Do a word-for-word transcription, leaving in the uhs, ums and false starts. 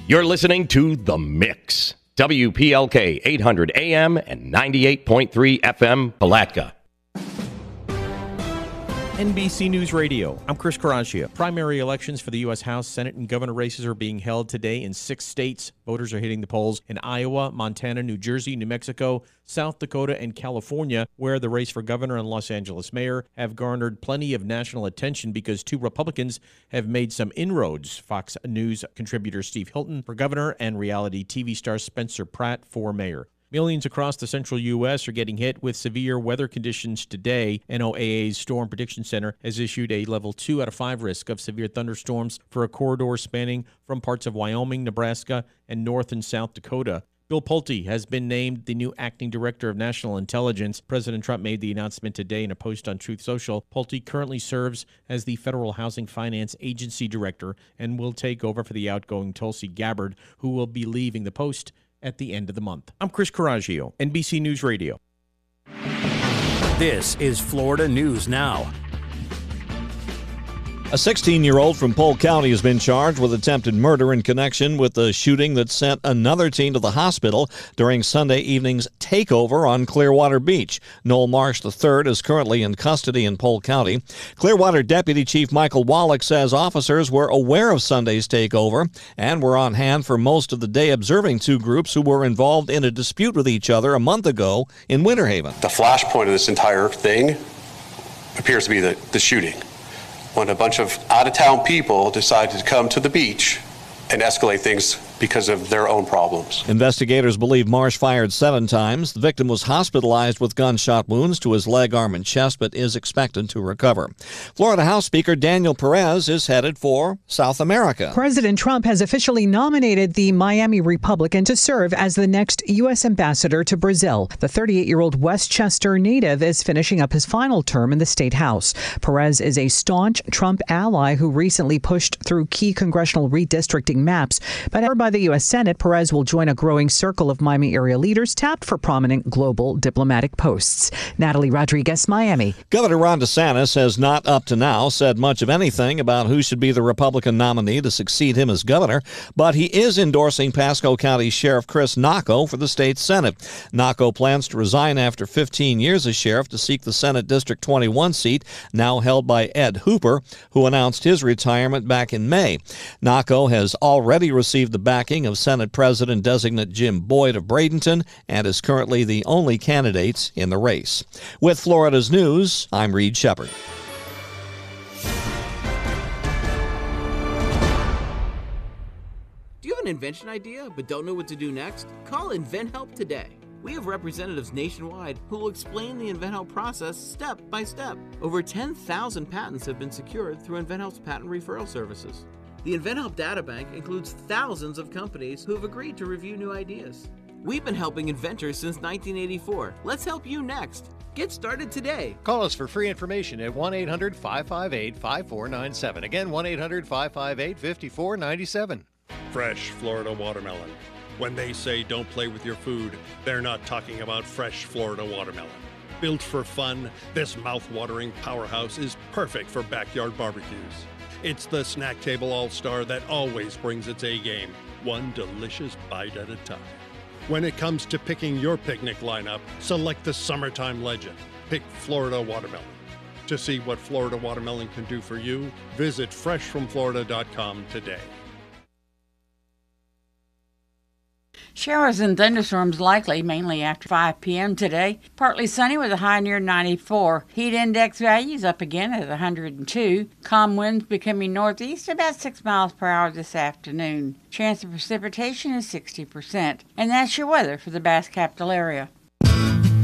You're listening to The Mix. W P L K eight hundred A M and ninety-eight point three F M, Palatka. N B C News Radio, I'm Chris Caraccia. Primary elections for the U S House, Senate, and governor races are being held today in six states. Voters are hitting the polls in Iowa, Montana, New Jersey, New Mexico, South Dakota, and California, where the race for governor and Los Angeles mayor have garnered plenty of national attention because two Republicans have made some inroads. Fox News contributor Steve Hilton for governor and reality T V star Spencer Pratt for mayor. Millions across the central U S are getting hit with severe weather conditions today. N O A A's Storm Prediction Center has issued a level two out of five risk of severe thunderstorms for a corridor spanning from parts of Wyoming, Nebraska, and North and South Dakota. Bill Pulte has been named the new acting director of national intelligence. President Trump made the announcement today in a post on Truth Social. Pulte currently serves as the Federal Housing Finance Agency director and will take over for the outgoing Tulsi Gabbard, who will be leaving the post at the end of the month. I'm Chris Caraccio, N B C News Radio. This is Florida News Now. A sixteen-year-old from Polk County has been charged with attempted murder in connection with the shooting that sent another teen to the hospital during Sunday evening's takeover on Clearwater Beach. Noel Marsh the third is currently in custody in Polk County. Clearwater Deputy Chief Michael Wallach says officers were aware of Sunday's takeover and were on hand for most of the day observing two groups who were involved in a dispute with each other a month ago in Winter Haven. The flashpoint of this entire thing appears to be the, the shooting. When a bunch of out-of-town people decided to come to the beach and escalate things because of their own problems. Investigators believe Marsh fired seven times. The victim was hospitalized with gunshot wounds to his leg, arm, and chest, but is expected to recover. Florida House Speaker Daniel Perez is headed for South America. President Trump has officially nominated the Miami Republican to serve as the next U S ambassador to Brazil. The thirty-eight-year-old Westchester native is finishing up his final term in the state house. Perez is a staunch Trump ally who recently pushed through key congressional redistricting maps, but by the U S Senate, Perez will join a growing circle of Miami area leaders tapped for prominent global diplomatic posts. Natalie Rodriguez, Miami. Governor Ron DeSantis has not up to now said much of anything about who should be the Republican nominee to succeed him as governor, but he is endorsing Pasco County Sheriff Chris Nocco for the state Senate. Nocco plans to resign after fifteen years as sheriff to seek the Senate District twenty-one seat, now held by Ed Hooper, who announced his retirement back in May. Nocco has already received the backing of Senate President-designate Jim Boyd of Bradenton and is currently the only candidate in the race. With Florida's News, I'm Reed Shepard. Do you have an invention idea but don't know what to do next? Call InventHelp today. We have representatives nationwide who will explain the InventHelp process step by step. Over ten thousand patents have been secured through InventHelp's patent referral services. The InventHelp Databank includes thousands of companies who have agreed to review new ideas. We've been helping inventors since nineteen eighty-four. Let's help you next. Get started today. Call us for free information at one eight hundred five five eight five four nine seven. Again, one eight hundred five five eight five four nine seven. Fresh Florida watermelon. When they say don't play with your food, they're not talking about fresh Florida watermelon. Built for fun, this mouth-watering powerhouse is perfect for backyard barbecues. It's the snack table all-star that always brings its A-game, one delicious bite at a time. When it comes to picking your picnic lineup, select the summertime legend. Pick Florida watermelon. To see what Florida watermelon can do for you, visit fresh from florida dot com today. Showers and thunderstorms likely, mainly after five p.m. today. Partly sunny with a high near ninety-four. Heat index values up again at one hundred two. Calm winds becoming northeast about six miles per hour this afternoon. Chance of precipitation is sixty percent. And that's your weather for the Bass Capital area.